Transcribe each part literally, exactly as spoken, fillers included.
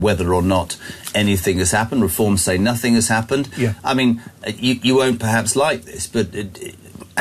whether or not anything has happened. Reforms say nothing has happened. Yeah. I mean, you, you won't perhaps like this, but it, it,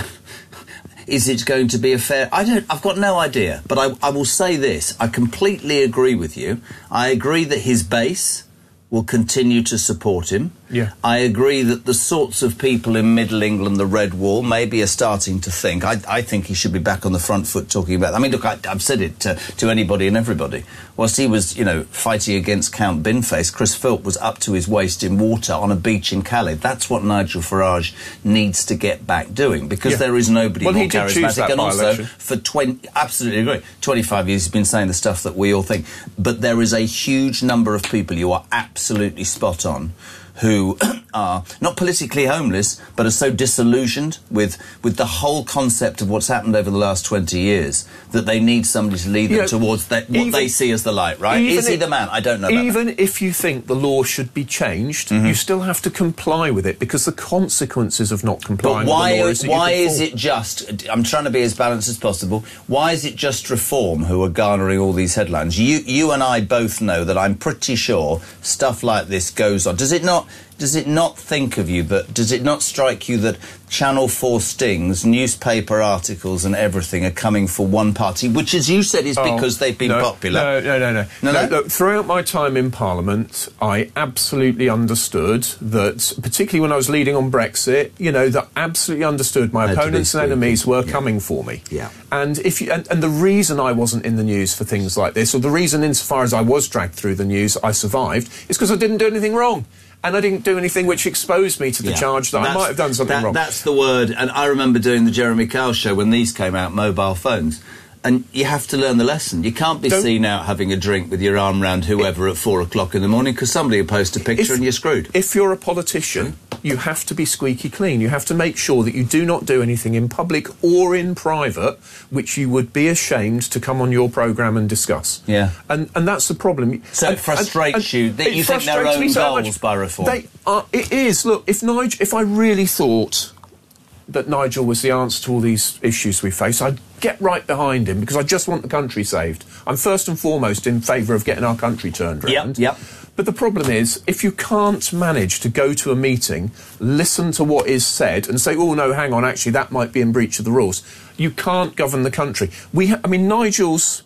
is it going to be a fair... I don't... I've got no idea, but I, I will say this. I completely agree with you. I agree that his base will continue to support him. Yeah. I agree that the sorts of people in Middle England, the Red Wall, maybe are starting to think. I, I think he should be back on the front foot talking about... I mean, look, I, I've said it to, to anybody and everybody. Whilst he was, you know, fighting against Count Binface, Chris Philp was up to his waist in water on a beach in Calais. That's what Nigel Farage needs to get back doing, because yeah. there is nobody well, more he did charismatic. Choose that and also, by-election. for twenty... Absolutely agree. twenty-five years he's been saying the stuff that we all think. But there is a huge number of people, you are absolutely spot on, who are not politically homeless, but are so disillusioned with with the whole concept of what's happened over the last twenty years that they need somebody to lead them yeah, towards that, what even, they see as the light, right? Is he if, the man? I don't know about Even that. if you think the law should be changed, mm-hmm. you still have to comply with it, because the consequences of not complying but why, with the law is that why you is it just... I'm trying to be as balanced as possible. Why is it just Reform who are garnering all these headlines? You, you and I both know that I'm pretty sure stuff like this goes on. Does it not... Does it not think of you, but does it not strike you that Channel four stings, newspaper articles and everything are coming for one party, which, as you said, is oh, because they've been no, popular? No, no, no, no. no, no, no? Look, throughout my time in Parliament, I absolutely understood that, particularly when I was leading on Brexit, you know, that absolutely understood my opponents and enemies were yeah. coming for me. Yeah. And, if you, and, and the reason I wasn't in the news for things like this, or the reason, insofar as I was dragged through the news, I survived, is because I didn't do anything wrong. And I didn't do anything which exposed me to the yeah. charge that that's, I might have done something that, wrong. That's the word. And I remember doing the Jeremy Kyle show when these came out, mobile phones. And you have to learn the lesson. You can't be Don't, seen out having a drink with your arm round whoever it, at four o'clock in the morning, because somebody will post a picture if, and you're screwed. If you're a politician, you have to be squeaky clean. You have to make sure that you do not do anything in public or in private which you would be ashamed to come on your programme and discuss. Yeah. And and that's the problem. So and, it frustrates and, and you that you think their own so goals much. by Reform. They are, it is. Look, if Nigel, if I really thought that Nigel was the answer to all these issues we face, I'd get right behind him, because I just want the country saved. I'm first and foremost in favour of getting our country turned around. Yep, yep. But the problem is, if you can't manage to go to a meeting, listen to what is said, and say, oh, no, hang on, actually, that might be in breach of the rules, you can't govern the country. We, ha- I mean, Nigel's,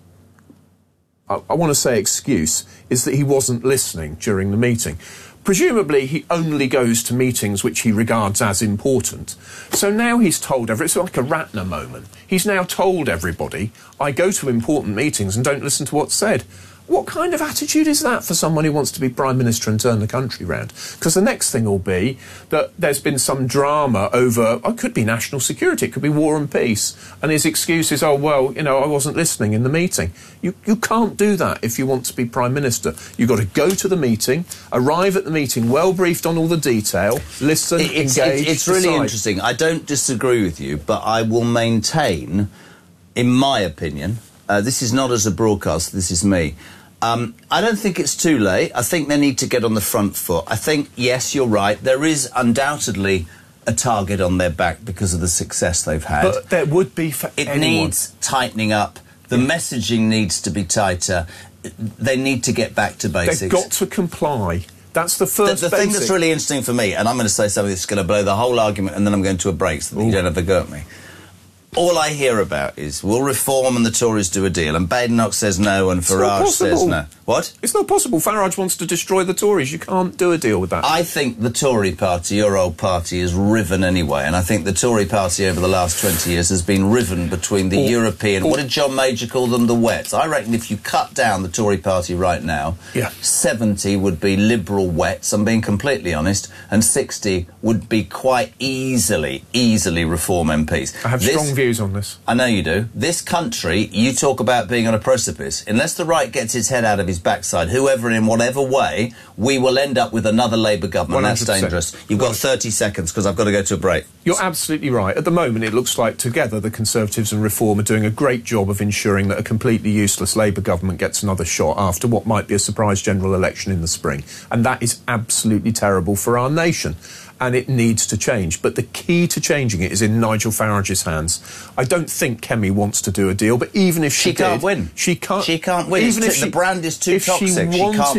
I, I want to say excuse, is that he wasn't listening during the meeting. Presumably, he only goes to meetings which he regards as important. So now he's told everybody, it's like a Ratner moment. He's now told everybody, I go to important meetings and don't listen to what's said. What kind of attitude is that for someone who wants to be Prime Minister and turn the country round? Because the next thing will be that there's been some drama over, oh, it could be national security, it could be war and peace, and his excuse is, oh, well, you know, I wasn't listening in the meeting. You, you can't do that if you want to be Prime Minister. You've got to go to the meeting, arrive at the meeting well briefed on all the detail, listen, it, it's, engage, It's, it's really decide. interesting. I don't disagree with you, but I will maintain, in my opinion, Uh, this is not as a broadcast, this is me. Um, I don't think it's too late. I think they need to get on the front foot. I think, yes, you're right, there is undoubtedly a target on their back because of the success they've had. But there would be for It anyone. needs tightening up. The yeah. messaging needs to be tighter. They need to get back to basics. They've got to comply. That's the first The, the thing that's really interesting for me, and I'm going to say something that's going to blow the whole argument, and then I'm going to a break so that Ooh. you don't have a go at me. All I hear about is, will Reform and the Tories do a deal? And Badenoch says no, and Farage says no. What? It's not possible. Farage wants to destroy the Tories. You can't do a deal with that. I think the Tory party, your old party, is riven anyway. And I think the Tory party over the last twenty years has been riven between the or, European... Or, what did John Major call them? The wets. I reckon if you cut down the Tory party right now, yeah. seventy would be liberal wets, I'm being completely honest, and sixty would be quite easily, easily Reform M Ps. I have this, strong views on this. I know you do. This country, you talk about being on a precipice. Unless the right gets its head out of his backside, whoever in whatever way, we will end up with another Labour government. one hundred percent. That's dangerous. You've got thirty seconds because I've got to go to a break. You're absolutely right. At the moment, it looks like together the Conservatives and Reform are doing a great job of ensuring that a completely useless Labour government gets another shot after what might be a surprise general election in the spring. And that is absolutely terrible for our nation. And it needs to change. But the key to changing it is in Nigel Farage's hands. I don't think Kemi wants to do a deal, but even if she, she can't did, win. She can't. She can't win. Even it's if the she, brand is too if toxic. She, she wanted, can't win.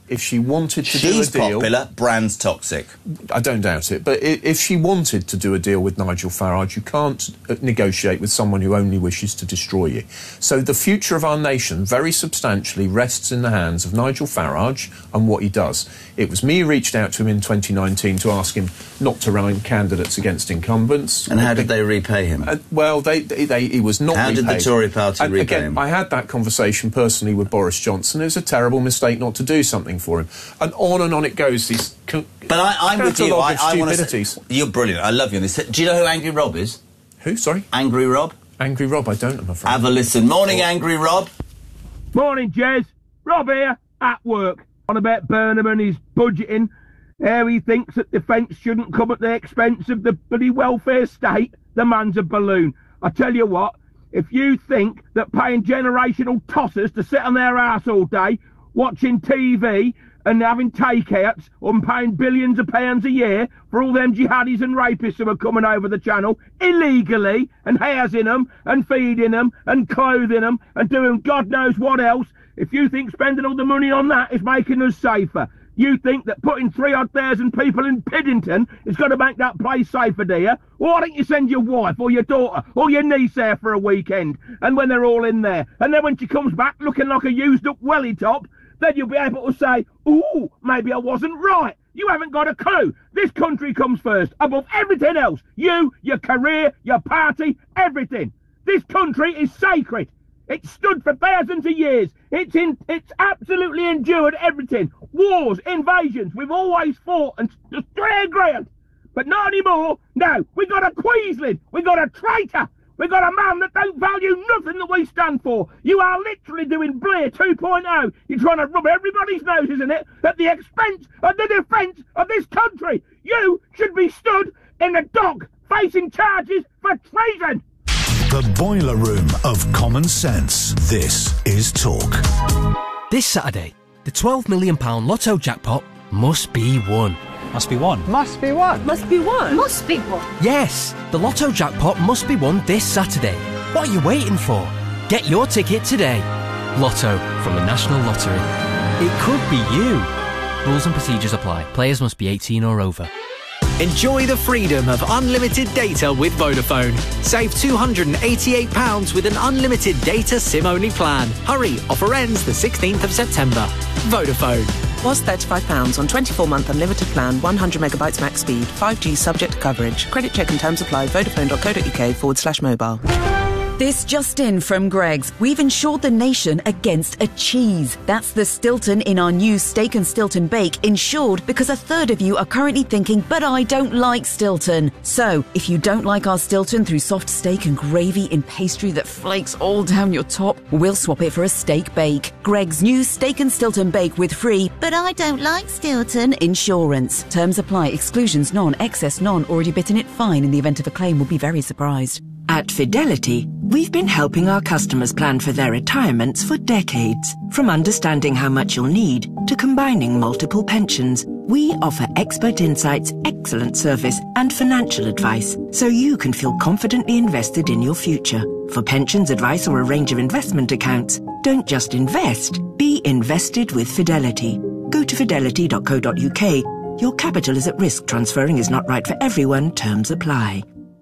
if she wanted to She's do a deal... popular, brand's toxic. I don't doubt it. But i- if she wanted to do a deal with Nigel Farage, you can't uh, negotiate with someone who only wishes to destroy you. So the future of our nation very substantially rests in the hands of Nigel Farage and what he does. It was me who reached out to him in twenty nineteen to ask him not to run candidates against incumbents. And how did they repay him? Uh, well, they, they, they, he was not How repaid. did the Tory party and repay again, him? I had that conversation personally with Boris Johnson. It was a terrible mistake not to do something for him. And on and on it goes. These con- But I, I'm with you. catalogue I, of I want to stupidities. say, you're brilliant. I love you on this. Do you know who Angry Rob is? Who? Sorry? Angry Rob? Angry Rob, I don't, I'm afraid. Have a listen. Morning, Angry Rob. Morning, Jez. Rob here, at work, on about Burnham and his budgeting. How he thinks that defence shouldn't come at the expense of the bloody welfare state. The man's a balloon. I tell you what, if you think that paying generational tossers to sit on their arse all day, watching T V and having takeouts, and paying billions of pounds a year for all them jihadis and rapists who are coming over the channel illegally and housing them and feeding them and clothing them and doing God knows what else, if you think spending all the money on that is making us safer, you think that putting three odd thousand people in Piddington is going to make that place safer, do you? Why don't you send your wife or your daughter or your niece there for a weekend? And when they're all in there, and then when she comes back looking like a used up welly top, then you'll be able to say, ooh, maybe I wasn't right. You haven't got a clue. This country comes first, above everything else. You, your career, your party, everything. This country is sacred. It's stood for thousands of years. It's in, it's absolutely endured everything. Wars, invasions, we've always fought and destroyed our ground. But not anymore. No, we got a Queensland. We got a traitor. We got a man that don't value nothing that we stand for. You are literally doing Blair two point oh. You're trying to rub everybody's noses in it at the expense of the defence of this country. You should be stood in the dock facing charges for treason. The boiler room of common sense. This is Talk. This Saturday, the twelve million pound lotto jackpot must be won. Must be won. Must be one. Must be one. Must be one. Yes, the lotto jackpot must be won this Saturday. What are you waiting for? Get your ticket today. Lotto from the National Lottery. It could be you. Rules and procedures apply. Players must be eighteen or over. Enjoy the freedom of unlimited data with Vodafone. Save two hundred eighty-eight pounds with an unlimited data SIM-only plan. Hurry, offer ends the sixteenth of September. Vodafone. Was thirty-five pounds on twenty-four month unlimited plan, one hundred megabytes max speed, five G subject to coverage. Credit check and terms apply. Vodafone.co.uk forward slash mobile. This just in from Greggs. We've insured the nation against a cheese. That's the Stilton in our new Steak and Stilton Bake, insured because a third of you are currently thinking, but I don't like Stilton. So, if you don't like our Stilton through soft steak and gravy in pastry that flakes all down your top, we'll swap it for a steak bake. Greggs' new Steak and Stilton Bake with free, but I don't like Stilton insurance. Terms apply. Exclusions none. Excess none. Already bitten it fine. In the event of a claim, will be very surprised. At Fidelity, we've been helping our customers plan for their retirements for decades. From understanding how much you'll need to combining multiple pensions, we offer expert insights, excellent service, and financial advice so you can feel confidently invested in your future. For pensions advice or a range of investment accounts, don't just invest, be invested with Fidelity. Go to fidelity dot co dot uk. Your capital is at risk. Transferring is not right for everyone. Terms apply.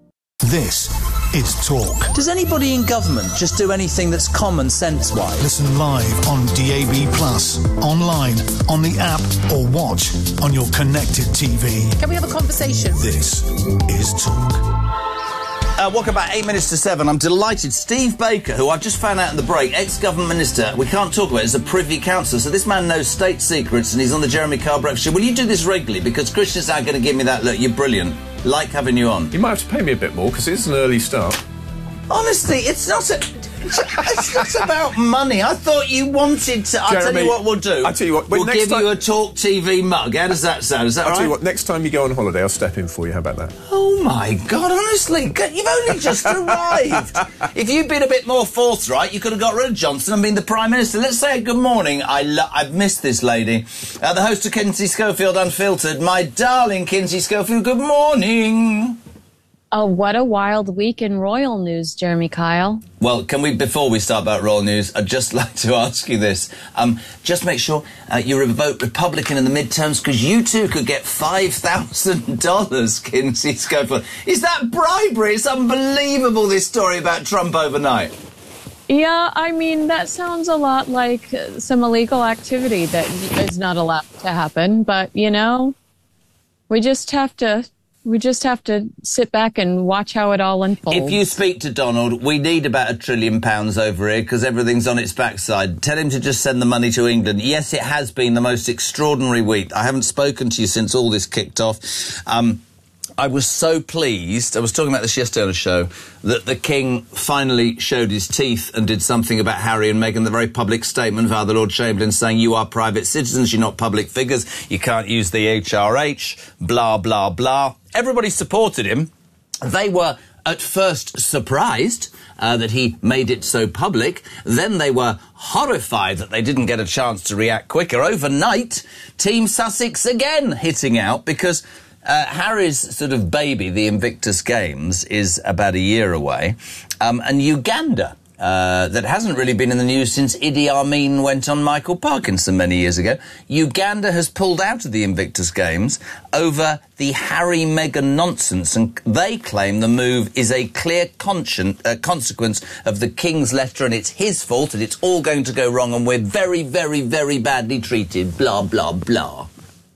This is Talk. Does anybody in government just do anything that's common sense-wise? Listen live on D A B plus, online, on the app, or watch on your connected T V. Can we have a conversation? This is Talk. Uh, welcome back, eight minutes to seven. I'm delighted. Steve Baker, who I've just found out in the break, ex-government minister, we can't talk about it, is a Privy Councillor. So this man knows state secrets and he's on the Jeremy Kyle Breakfast Show. Will you do this regularly? Because Christian's now going to give me that look. You're brilliant. Like having you on. You might have to pay me a bit more because it's an early start. Honestly, it's not a... It's not about money. I thought you wanted to... I'll Jeremy, tell you what we'll do. I'll tell you what. We'll give time, you a Talk T V mug. How does that sound? Is that I'll right? tell you what, next time you go on holiday, I'll step in for you. How about that? Oh, my God, honestly. You've only just arrived. If you'd been a bit more forthright, you could have got rid of Johnson and been the Prime Minister. Let's say good morning. I lo- I've missed this lady. Uh, the host of Kinsey Schofield Unfiltered, my darling Kinsey Schofield, good morning. Oh, what a wild week in royal news, Jeremy Kyle. Well, can we, before we start about royal news, I'd just like to ask you this. Um, just make sure uh, you vote Republican in the midterms, because you too could get five thousand dollars, Kinsey Schofield. Is that bribery? It's unbelievable, this story about Trump overnight. Yeah, I mean, that sounds a lot like some illegal activity that is not allowed to happen. But, you know, we just have to... We just have to sit back and watch how it all unfolds. If you speak to Donald, we need about a trillion pounds over here because everything's on its backside. Tell him to just send the money to England. Yes, it has been the most extraordinary week. I haven't spoken to you since all this kicked off. Um, I was so pleased, I was talking about this yesterday on the show, that the King finally showed his teeth and did something about Harry and Meghan, the very public statement via the Lord Chamberlain saying, you are private citizens, you're not public figures, you can't use the H R H, blah, blah, blah. Everybody supported him. They were at first surprised uh, that he made it so public. Then they were horrified that they didn't get a chance to react quicker. Overnight, Team Sussex again hitting out because uh, Harry's sort of baby, the Invictus Games, is about a year away. Um, and Uganda, uh, that hasn't really been in the news since Idi Amin went on Michael Parkinson many years ago. Uganda has pulled out of the Invictus Games over the Harry-Meghan nonsense, and they claim the move is a clear conscien- uh, consequence of the King's letter, and it's his fault, and it's all going to go wrong, and we're very, very, very badly treated, blah, blah, blah.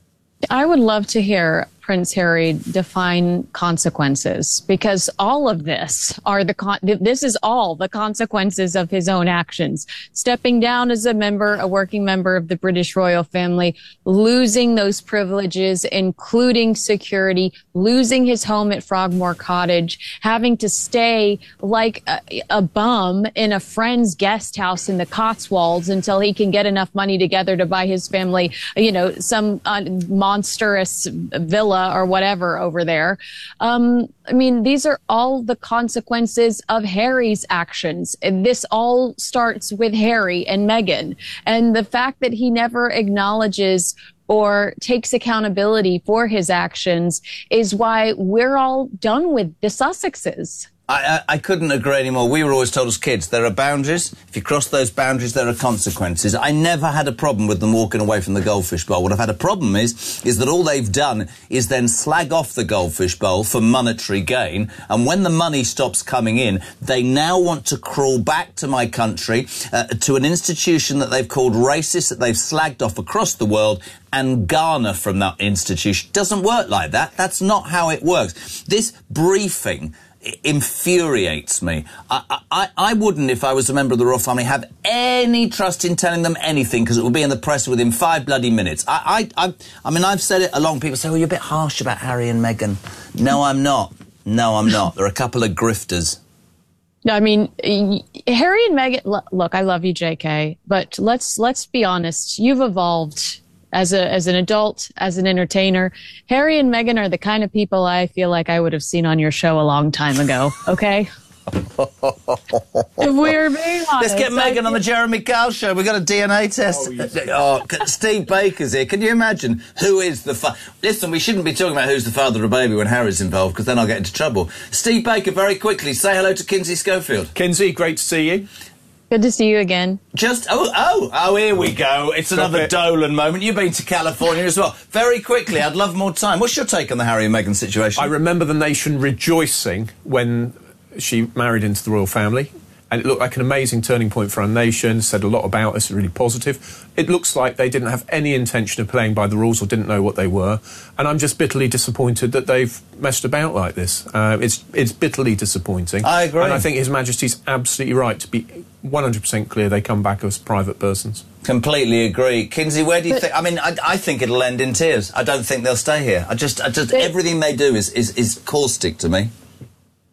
I would love to hear Prince Harry define consequences, because all of this are the con- this is all the consequences of his own actions. Stepping down as a member, a working member of the British royal family, losing those privileges, including security, losing his home at Frogmore Cottage, having to stay like a, a bum in a friend's guest house in the Cotswolds until he can get enough money together to buy his family, you know, some uh, monstrous villa or whatever over there. Um, I mean, these are all the consequences of Harry's actions. And this all starts with Harry and Meghan. And the fact that he never acknowledges or takes accountability for his actions is why we're all done with the Sussexes. I, I, I couldn't agree anymore. We were always told as kids, there are boundaries. If you cross those boundaries, there are consequences. I never had a problem with them walking away from the Goldfish Bowl. What I've had a problem is, is that all they've done is then slag off the Goldfish Bowl for monetary gain. And when the money stops coming in, they now want to crawl back to my country, uh, to an institution that they've called racist, that they've slagged off across the world, and garner from that institution. It doesn't work like that. That's not how it works. This briefing infuriates me. I, I, I wouldn't, if I was a member of the royal family, have any trust in telling them anything, because it will be in the press within five bloody minutes. I, I, I, I mean, I've said it along. People say, oh, you're a bit harsh about Harry and Meghan. No, I'm not. No, I'm not. They're a couple of grifters. No, I mean, Harry and Meghan, look, I love you, J K, but let's let's be honest. You've evolved as a as an adult, as an entertainer. Harry and Meghan are the kind of people I feel like I would have seen on your show a long time ago, okay? If we're being honest. Let's get Meghan on the Jeremy Kyle show. We've got a D N A test. Oh, yes. oh Steve Baker's here. Can you imagine who is the fa- Listen, we shouldn't be talking about who's the father of a baby when Harry's involved, because then I'll get into trouble. Steve Baker, very quickly, say hello to Kinsey Schofield. Kinsey, great to see you. Good to see you again. Just, oh, oh, oh, here we go. It's another it. Dolan moment. You've been to California as well. Very quickly, I'd love more time. What's your take on the Harry and Meghan situation? I remember the nation rejoicing when she married into the royal family, and it looked like an amazing turning point for our nation, said a lot about us, really positive. It looks like they didn't have any intention of playing by the rules or didn't know what they were, and I'm just bitterly disappointed that they've messed about like this. Uh, it's it's bitterly disappointing. I agree. And I think His Majesty's absolutely right to be one hundred percent clear they come back as private persons. Completely agree. Kinsey, where do you think... I mean, I, I think it'll end in tears. I don't think they'll stay here. I just... I just they, everything they do is, is, is caustic to me.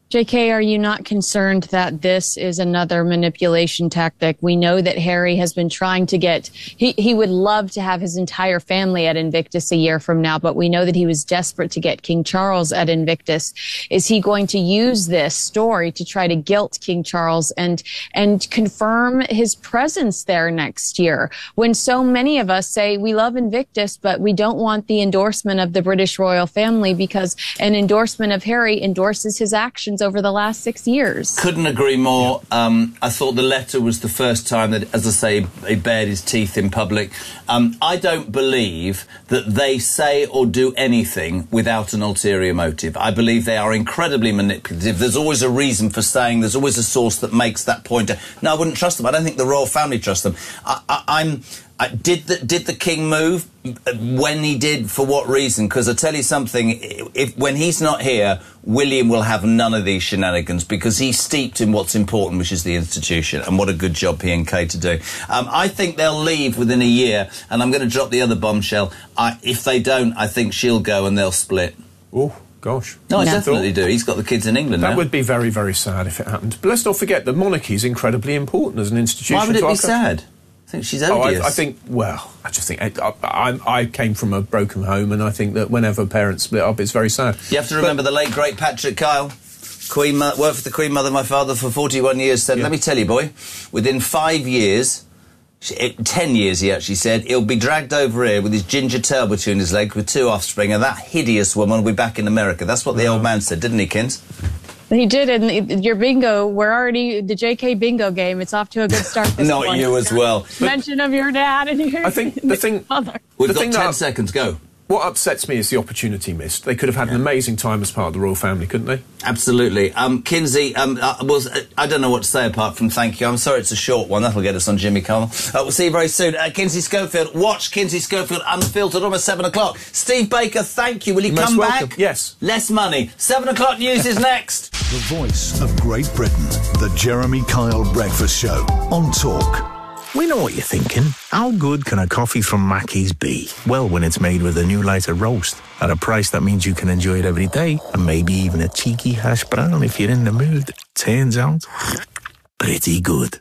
J K, are you not concerned that this is another manipulation tactic? We know that Harry has been trying to get, he, he would love to have his entire family at Invictus a year from now, but we know that he was desperate to get King Charles at Invictus. Is he going to use this story to try to guilt King Charles and, and confirm his presence there next year? When so many of us say we love Invictus, but we don't want the endorsement of the British royal family because an endorsement of Harry endorses his actions over the last six years. Couldn't agree more. Um, I thought the letter was the first time that, as I say, he bared his teeth in public. Um, I don't believe that they say or do anything without an ulterior motive. I believe they are incredibly manipulative. There's always a reason for saying, there's always a source that makes that point. No, I wouldn't trust them. I don't think the royal family trust them. I, I, I'm... I, did the did the king move? When he did, for what reason? Because I tell you something, if when he's not here, William will have none of these shenanigans because he's steeped in what's important, which is the institution, and what a good job he and Kate are doing. Um, I think they'll leave within a year, and I'm going to drop the other bombshell. I, if they don't, I think she'll go and they'll split. Oh, gosh. No, I yeah. definitely do. He's got the kids in England That now. would be very, very sad if it happened. But let's not forget, the monarchy is incredibly important as an institution. Why would it to be our sad? I think she's odious. Oh, I, I think, well, I just think, I, I, I came from a broken home, and I think that whenever parents split up, it's very sad. You have to remember but, the late, great Patrick Kyle, Queen, Mo- worked for the Queen Mother, my father, for forty-one years, said, yeah. let me tell you, boy, within five years, it, ten years, he actually said, he'll be dragged over here with his ginger tail between his legs with two offspring, and that hideous woman will be back in America. That's what the oh. old man said, didn't he, Kins? He did, and your bingo, we're already, the J K bingo game, it's off to a good start this Not morning. you as well. Mention of your dad and your I think the thing, mother. We've the got thing ten that, seconds, go. What upsets me is the opportunity missed. They could have had yeah. an amazing time as part of the royal family, couldn't they? Absolutely. Um, Kinsey, um, I, was, uh, I don't know what to say apart from thank you. I'm sorry it's a short one. That'll get us on Jimmy Carmel. Uh, we'll see you very soon. Uh, Kinsey Schofield, watch Kinsey Schofield Unfiltered, almost seven o'clock. Steve Baker, thank you. Will you You're come welcome. back? Yes. Less money. seven o'clock news is next. The voice of Great Britain, the Jeremy Kyle Breakfast Show on Talk. We know what you're thinking. How good can a coffee from Mackey's be? Well, when it's made with a new lighter roast at a price that means you can enjoy it every day, and maybe even a cheeky hash brown if you're in the mood. Turns out, pretty good.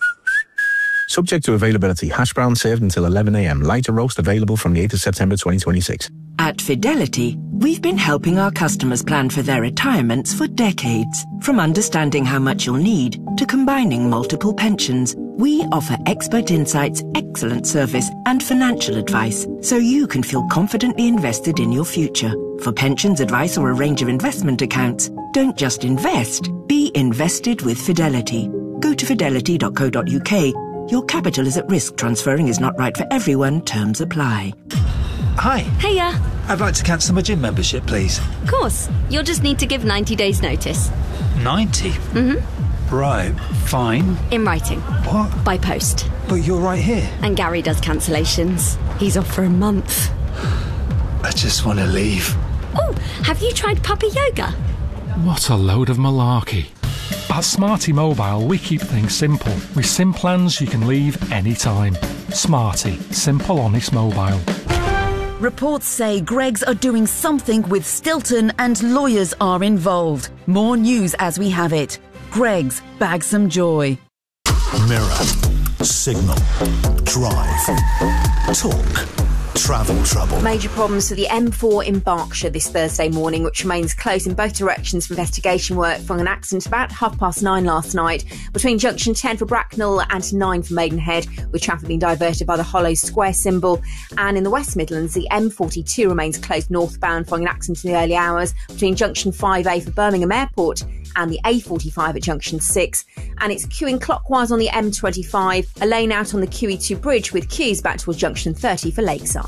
Subject to availability. Hash brown served until eleven a m. Lighter roast available from the eighth of September twenty twenty-six. At Fidelity, we've been helping our customers plan for their retirements for decades. From understanding how much you'll need to combining multiple pensions, we offer expert insights, excellent service, and financial advice so you can feel confidently invested in your future. For pensions advice or a range of investment accounts, don't just invest, be invested with Fidelity. Go to fidelity dot co dot uk. Your capital is at risk. Transferring is not right for everyone. Terms apply. Hi. Hiya. I'd like to cancel my gym membership, please. Of course. You'll just need to give ninety days notice. ninety? Mm-hmm. Right. Fine. In writing. What? By post. But you're right here. And Gary does cancellations. He's off for a month. I just want to leave. Oh, have you tried puppy yoga? What a load of malarkey. At Smarty Mobile, we keep things simple. With SIM plans you can leave anytime. Smarty. Simple, honest mobile. Reports say Greggs are doing something with Stilton and lawyers are involved. More news as we have it. Greggs, bag some joy. Mirror, Signal, Drive, Talk, Travel trouble. Major problems for the M four in Berkshire this Thursday morning, which remains closed in both directions for investigation work following an accident about half past nine last night between junction ten for Bracknell and nine for Maidenhead, with traffic being diverted by the Hollow Square symbol. And in the West Midlands, the M forty-two remains closed northbound following an accident in the early hours between junction five A for Birmingham Airport and the A forty-five at junction six. And it's queuing clockwise on the M twenty-five, a lane out on the Q E two bridge with queues back towards junction thirty for Lakeside.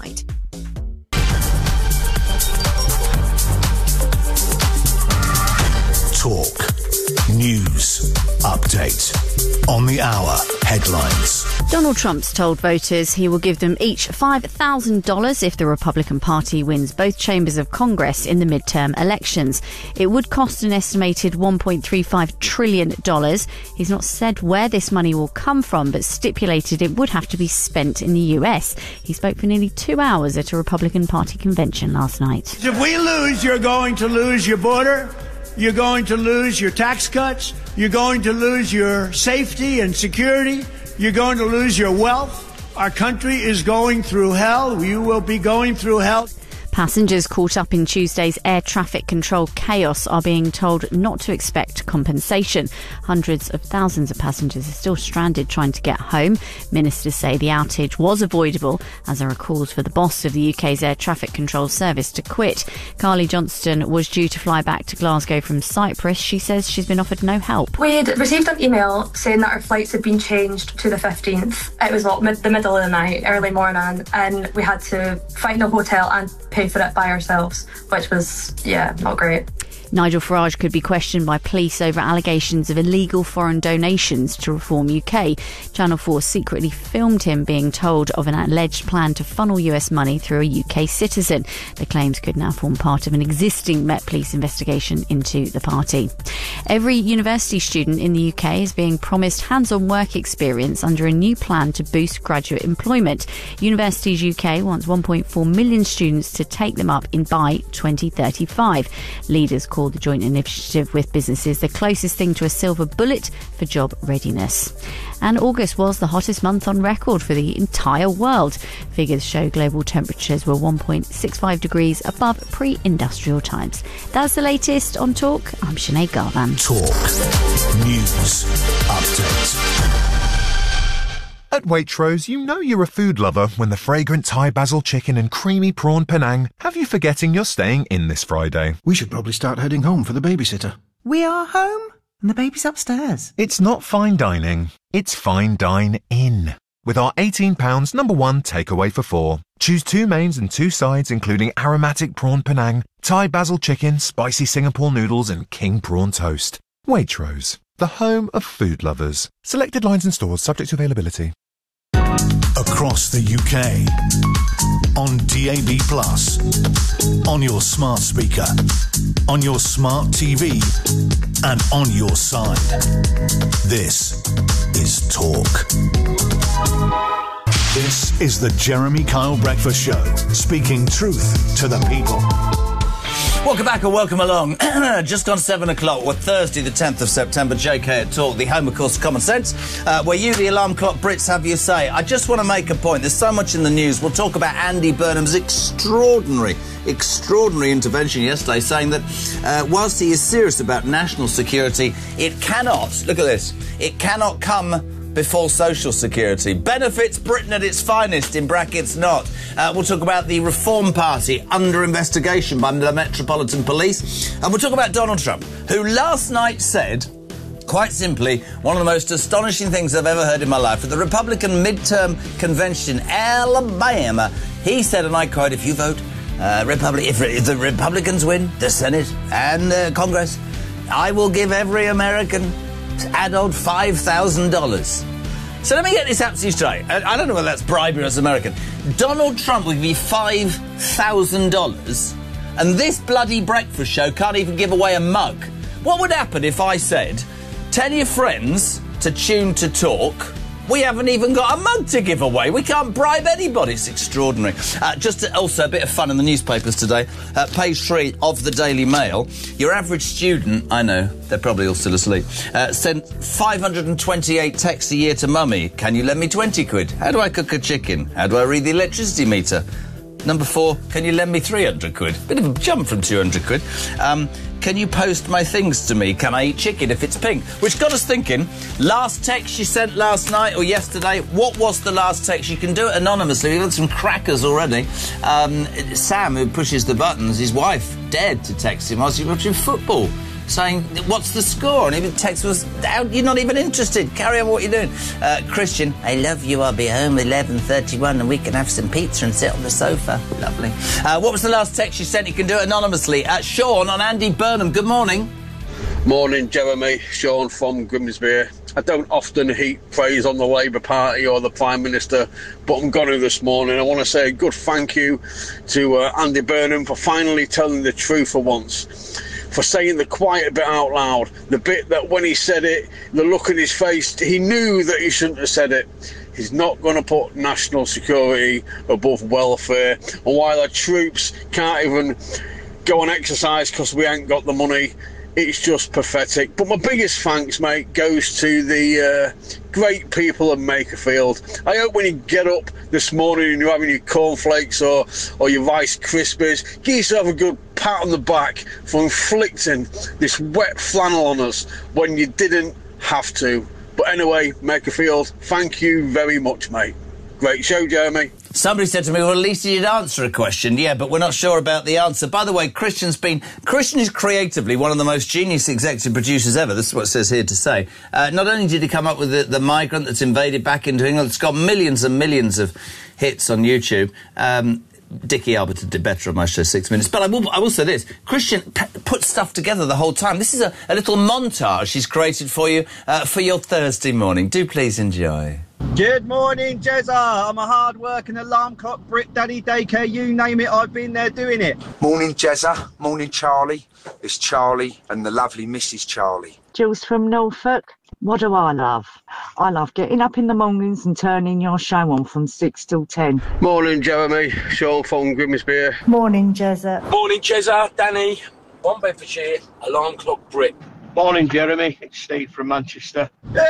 Talk. News. Update. On the hour. Headlines. Donald Trump's told voters he will give them each five thousand dollars if the Republican Party wins both chambers of Congress in the midterm elections. It would cost an estimated one point three five trillion dollars. He's not said where this money will come from, but stipulated it would have to be spent in the U S. He spoke for nearly two hours at a Republican Party convention last night. If we lose, you're going to lose your border. you're going to lose your tax cuts, you're going to lose your safety and security, you're going to lose your wealth. Our country is going through hell. You will be going through hell. Passengers caught up in Tuesday's air traffic control chaos are being told not to expect compensation. Hundreds of thousands of passengers are still stranded trying to get home. Ministers say the outage was avoidable as there are calls for the boss of the U K's air traffic control service to quit. Carly Johnston was due to fly back to Glasgow from Cyprus. She says she's been offered no help. We had received an email saying that our flights had been changed to the fifteenth. It was what, mid- the middle of the night, early morning, and we had to find a hotel and pay for it by ourselves, which was, yeah, not great. Nigel Farage could be questioned by police over allegations of illegal foreign donations to Reform U K. Channel four secretly filmed him being told of an alleged plan to funnel U S money through a U K citizen. The claims could now form part of an existing Met Police investigation into the party. Every university student in the U K is being promised hands-on work experience under a new plan to boost graduate employment. Universities U K wants one point four million students to take them up in by twenty thirty-five. Leaders call the joint initiative with businesses the closest thing to a silver bullet for job readiness. And August was the hottest month on record for the entire world. Figures show global temperatures were one point six five degrees above pre-industrial times. That's the latest on Talk. I'm Sinead Garvan. Talk News Update. At Waitrose, you know you're a food lover when the fragrant Thai basil chicken and creamy prawn Penang have you forgetting you're staying in this Friday. We should probably start heading home for the babysitter. We are home and the baby's upstairs. It's not fine dining, it's fine dine in. With our eighteen pounds number one takeaway for four. Choose two mains and two sides including aromatic prawn Penang, Thai basil chicken, spicy Singapore noodles and king prawn toast. Waitrose, the home of food lovers. Selected lines and stores subject to availability. Across the U K, on D A B plus, on your smart speaker, on your smart T V, and on your side. This is Talk. This is the Jeremy Kyle Breakfast Show, speaking truth to the people. Welcome back and welcome along. Just on seven o'clock, well, Thursday the tenth of September, J K at Talk, the home, of course, of Common Sense, uh, where you, the alarm clock Brits, have your say. I just want to make a point. There's so much in the news. We'll talk about Andy Burnham's extraordinary, extraordinary intervention yesterday, saying that uh, whilst he is serious about national security, it cannot, look at this, it cannot come before social security. Benefits Britain at its finest, in brackets not. Uh, we'll talk about the Reform Party under investigation by the Metropolitan Police. And we'll talk about Donald Trump, who last night said, quite simply, one of the most astonishing things I've ever heard in my life. At the Republican midterm convention in Alabama, he said, and I quote, if you vote uh, Republic, if, if the Republicans win the Senate and uh, Congress, I will give every American adult five thousand dollars. So let me get this absolutely straight. I, I don't know whether that's bribery or it's American. Donald Trump will give you five thousand dollars and this bloody breakfast show can't even give away a mug. What would happen if I said, tell your friends to tune to Talk? We haven't even got a mug to give away. We can't bribe anybody. It's extraordinary. Uh, just to, also a bit of fun in the newspapers today. Uh, page three of the Daily Mail. Your average student, I know, they're probably all still asleep, uh, sent five hundred twenty-eight texts a year to mummy. Can you lend me twenty quid? How do I cook a chicken? How do I read the electricity meter? Number four, can you lend me three hundred quid? Bit of a jump from two hundred quid. Um, can you post my things to me? Can I eat chicken if it's pink? Which got us thinking, last text you sent last night or yesterday, what was the last text? You can do it anonymously. We've had some crackers already. Um, Sam, who pushes the buttons, his wife dared to text him whilst he was watching football, saying, what's the score? And even text was, you're not even interested. Carry on what you're doing. Uh, Christian, I love you. I'll be home at eleven thirty-one and we can have some pizza and sit on the sofa. Lovely. Uh, what was the last text you sent? You can do it anonymously. Uh, Sean on Andy Burnham. Good morning. Morning, Jeremy. Sean from Grimsby. I don't often heap praise on the Labour Party or the Prime Minister, but I'm going to this morning. I want to say a good thank you to uh, Andy Burnham for finally telling the truth for once. For saying the quiet bit out loud, the bit that when he said it, the look on his face, he knew that he shouldn't have said it. He's not going to put national security above welfare. And while our troops can't even go on exercise because we ain't got the money, it's just pathetic. But my biggest thanks, mate, goes to the uh, great people of Makerfield. I hope when you get up this morning and you're having your cornflakes or, or your Rice Krispies, give yourself a good pat on the back for inflicting this wet flannel on us when you didn't have to. But anyway, Makerfield, thank you very much, mate. Great show, Jeremy. Somebody said to me, well, at least he did answer a question. Yeah, but we're not sure about the answer. By the way, Christian's been... Christian is creatively one of the most genius executive producers ever. This is what it says here to say. Uh, not only did he come up with the, the migrant that's invaded back into England, it's got millions and millions of hits on YouTube. Um... Dickie Alberton did better on my show, Six Minutes. But I will, I will say this. Christian p- put stuff together the whole time. This is a, a little montage he's created for you uh, for your Thursday morning. Do please enjoy. Good morning, Jezza. I'm a hard-working alarm clock, brick, daddy, daycare, you name it, I've been there doing it. Morning, Jezza. Morning, Charlie. It's Charlie and the lovely Missus Charlie. Jules from Norfolk. What do I love? I love getting up in the mornings and turning your show on from six till ten. Morning, Jeremy. Sean from Grimsby. Morning, Jezza. Morning, Jezza. Danny. One Bedfordshire. Alarm clock brick. Morning, Jeremy. It's Steve from Manchester.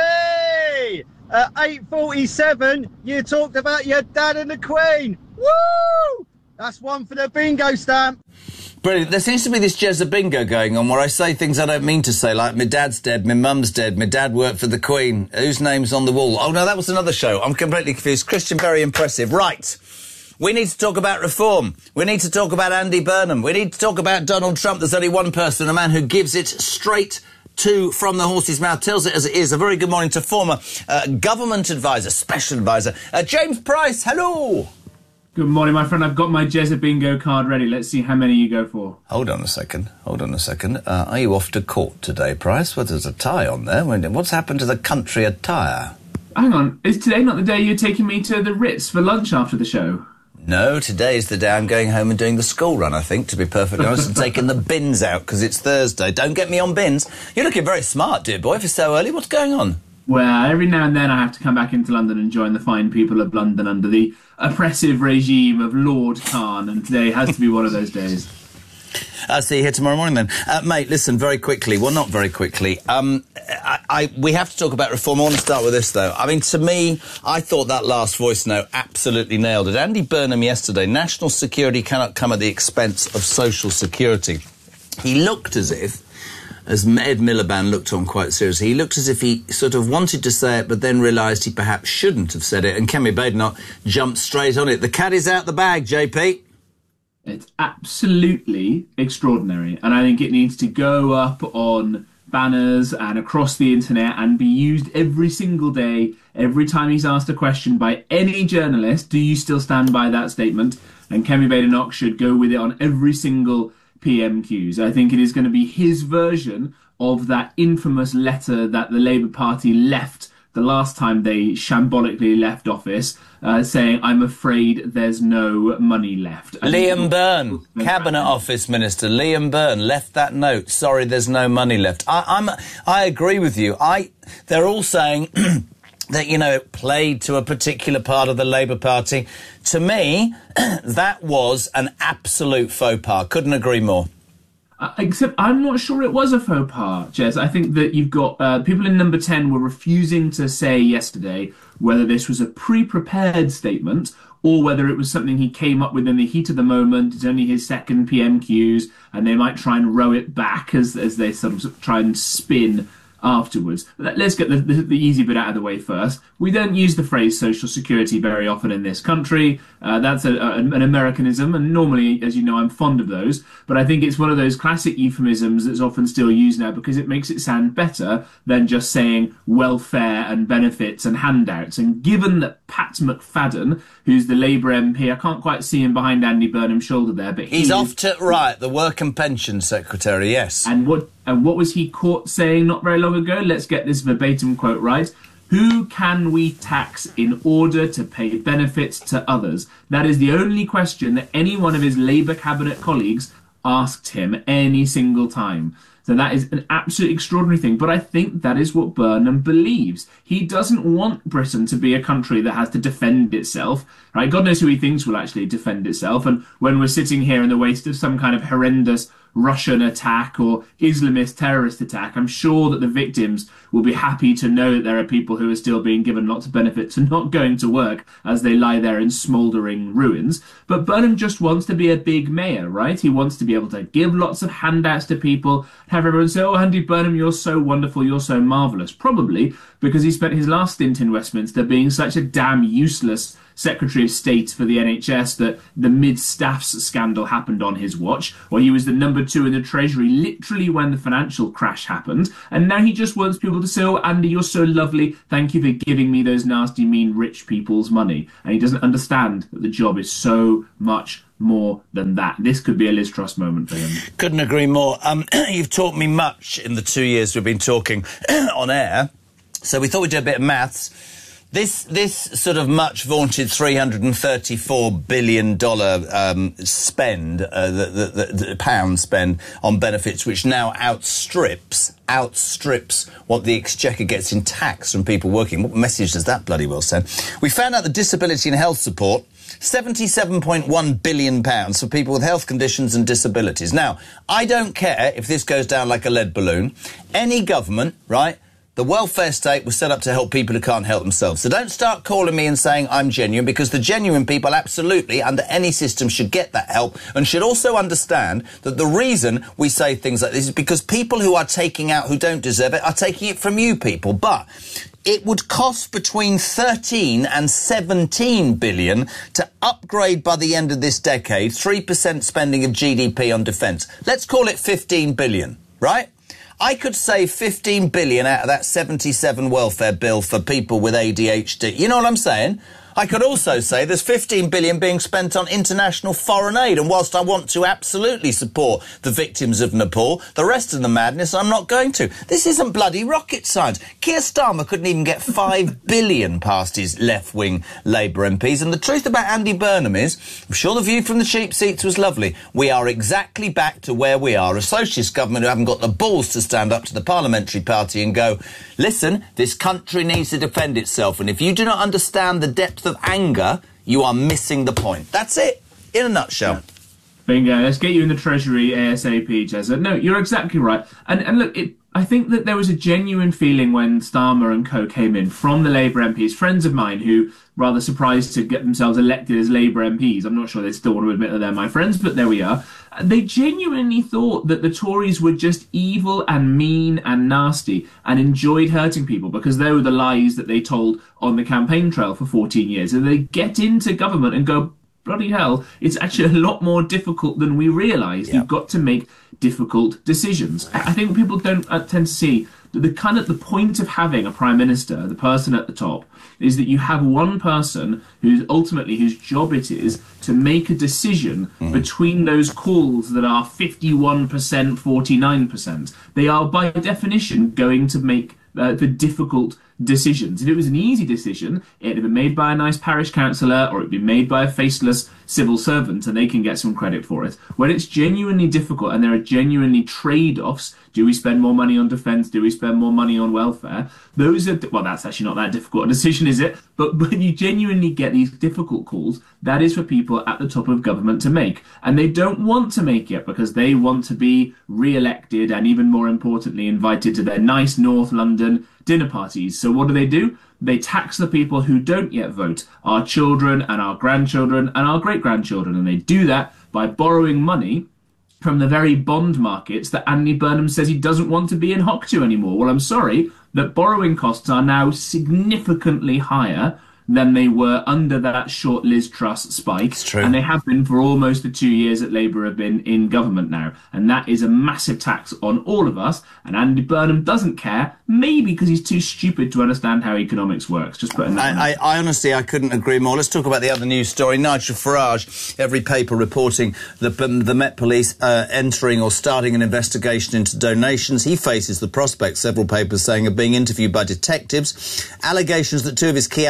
Hey! At eight forty-seven, you talked about your dad and the Queen. Woo! That's one for the bingo stamp. Brilliant. There seems to be this Jezza bingo going on where I say things I don't mean to say, like my dad's dead, my mum's dead, my dad worked for the Queen, whose name's on the wall? Oh, no, that was another show. I'm completely confused. Christian, very impressive. Right. We need to talk about reform. We need to talk about Andy Burnham. We need to talk about Donald Trump. There's only one person, a man who gives it straight to from the horse's mouth, tells it as it is. A very good morning to former uh, government advisor, special advisor, uh, James Price. Hello. Good morning, my friend. I've got my Jezza bingo card ready. Let's see how many you go for. Hold on a second. Hold on a second. Uh, are you off to court today, Price? Well, there's a tie on there. What's happened to the country attire? Hang on. Is today not the day you're taking me to the Ritz for lunch after the show? No, today's the day I'm going home and doing the school run, I think, to be perfectly honest, and taking the bins out because it's Thursday. Don't get me on bins. You're looking very smart, dear boy, for so early. What's going on? Well, every now and then I have to come back into London and join the fine people of London under the oppressive regime of Lord Khan, and today has to be one of those days. I'll see you here tomorrow morning then. Uh, mate, listen, very quickly, well, not very quickly, um, I, I, we have to talk about reform. I want to start with this, though. I mean, to me, I thought that last voice note absolutely nailed it. Andy Burnham yesterday, national security cannot come at the expense of social security. He looked as if, as Ed Miliband looked on quite seriously, he looked as if he sort of wanted to say it but then realised he perhaps shouldn't have said it, and Kemi Badenoch jumped straight on it. The cat is out the bag, J P. It's absolutely extraordinary, and I think it needs to go up on banners and across the internet and be used every single day, every time he's asked a question by any journalist. Do you still stand by that statement? And Kemi Badenoch should go with it on every single P M Qs. I think it is going to be his version of that infamous letter that the Labour Party left the last time they shambolically left office, uh, saying, I'm afraid there's no money left. And Liam Byrne, Cabinet Office Minister, Liam Byrne left that note, sorry, there's no money left. I, I'm, I agree with you. I, they're all saying that, you know, it played to a particular part of the Labour Party. To me, that was an absolute faux pas. Couldn't agree more. Uh, except I'm not sure it was a faux pas, Jez. I think that you've got uh, people in number ten were refusing to say yesterday whether this was a pre-prepared statement or whether it was something he came up with in the heat of the moment. It's only his second P M Qs, and they might try and row it back as as they sort of try and spin afterwards. Let's get the, the, the easy bit out of the way first. We don't use the phrase social security very often in this country. Uh, that's a, a, an Americanism, and normally, as you know, I'm fond of those. But I think it's one of those classic euphemisms that's often still used now because it makes it sound better than just saying welfare and benefits and handouts. And given that Pat McFadden, who's the Labour M P, I can't quite see him behind Andy Burnham's shoulder there, but he he's is, off to, right, the Work and Pension Secretary, yes. And what and what was he caught saying not very long ago? Let's get this verbatim quote right. Who can we tax in order to pay benefits to others? That is the only question that any one of his Labour cabinet colleagues asked him any single time. So that is an absolutely extraordinary thing. But I think that is what Burnham believes. He doesn't want Britain to be a country that has to defend itself. Right? God knows who he thinks will actually defend itself. And when we're sitting here in the waste of some kind of horrendous Russian attack or Islamist terrorist attack, I'm sure that the victims will be happy to know that there are people who are still being given lots of benefits and not going to work as they lie there in smouldering ruins. But Burnham just wants to be a big mayor, right? He wants to be able to give lots of handouts to people, have everyone say, oh, Andy Burnham, you're so wonderful, you're so marvellous. Probably because he spent his last stint in Westminster being such a damn useless Secretary of State for the N H S that the mid-staffs scandal happened on his watch, or he was the number two in the Treasury literally when the financial crash happened, and now he just wants people to say, oh, Andy, you're so lovely, thank you for giving me those nasty, mean, rich people's money. And he doesn't understand that the job is so much more than that. This could be a Liz Truss moment for him. Couldn't agree more. Um, you've taught me much in the two years we've been talking on air, so we thought we'd do a bit of maths. This this sort of much vaunted three hundred thirty-four billion dollars um, spend, uh, the, the, the, the pound spend on benefits, which now outstrips outstrips what the Exchequer gets in tax from people working. What message does that bloody well send? We found out that disability and health support, seventy-seven point one billion pounds for people with health conditions and disabilities. Now, I don't care if this goes down like a lead balloon. Any government, right? The welfare state was set up to help people who can't help themselves. So don't start calling me and saying I'm genuine, because the genuine people absolutely, under any system, should get that help and should also understand that the reason we say things like this is because people who are taking out who don't deserve it are taking it from you people. But it would cost between thirteen and seventeen billion to upgrade by the end of this decade three percent spending of G D P on defence. Let's call it fifteen billion, right? I could save fifteen billion out of that seventy-seven welfare bill for people with A D H D. You know what I'm saying? I could also say there's fifteen billion being spent on international foreign aid, and whilst I want to absolutely support the victims of Nepal, the rest of the madness I'm not going to. This isn't bloody rocket science. Keir Starmer couldn't even get five billion past his left-wing Labour M Ps, and the truth about Andy Burnham is, I'm sure the view from the cheap seats was lovely. We are exactly back to where we are, a socialist government who haven't got the balls to stand up to the parliamentary party and go, listen, this country needs to defend itself, and if you do not understand the depth of anger, you are missing the point. That's it, in a nutshell. Yeah. Bingo. Let's get you in the Treasury ASAP, Jezza. No, you're exactly right. And, and look, it, I think that there was a genuine feeling when Starmer and co came in from the Labour M Ps, friends of mine who rather surprised to get themselves elected as Labour M Ps. I'm not sure they still want to admit that they're my friends, but there we are. They genuinely thought that the Tories were just evil and mean and nasty and enjoyed hurting people because they were the lies that they told on the campaign trail for fourteen years. And they get into government and go, bloody hell, it's actually a lot more difficult than we realise. Yep. You've got to make difficult decisions. I think people don't uh, tend to see that the kind of the point of having a prime minister, the person at the top, is that you have one person who's ultimately whose job it is to make a decision mm. between those calls that are fifty-one percent, forty-nine percent. They are by definition going to make uh, the difficult decisions. If it was an easy decision, it'd have been made by a nice parish councillor or it'd be made by a faceless civil servant and they can get some credit for it. When it's genuinely difficult and there are genuinely trade-offs, do we spend more money on defence, do we spend more money on welfare, those are, well, that's actually not that difficult a decision, is it? But when you genuinely get these difficult calls, that is for people at the top of government to make. And they don't want to make it because they want to be re-elected and, even more importantly, invited to their nice North London dinner parties. So what do they do? They tax the people who don't yet vote, our children and our grandchildren and our great-grandchildren. And they do that by borrowing money from the very bond markets that Andy Burnham says he doesn't want to be in hock to anymore. Well, I'm sorry that borrowing costs are now significantly higher than they were under that short Liz Truss spike. It's true. And they have been for almost the two years that Labour have been in government now. And that is a massive tax on all of us. And Andy Burnham doesn't care, maybe because he's too stupid to understand how economics works. Just putting that I, I, I honestly, I couldn't agree more. Let's talk about the other news story. Nigel Farage, every paper reporting the, the Met Police uh, entering or starting an investigation into donations. He faces the prospect, several papers saying, of being interviewed by detectives. Allegations that two of his key allies, Sir